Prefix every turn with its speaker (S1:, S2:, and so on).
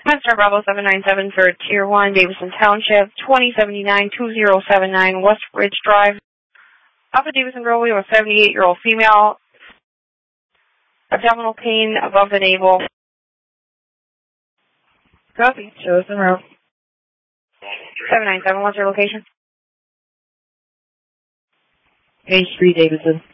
S1: Master Bravo 797 for Tier 1, Davidson Township, 2079-2079 West Ridge Drive. Alpha Davidson Girl, we have a 78-year-old female. Abdominal pain above the navel. Copy. Show us in row. 797, what's your location?
S2: Page 3, Davidson.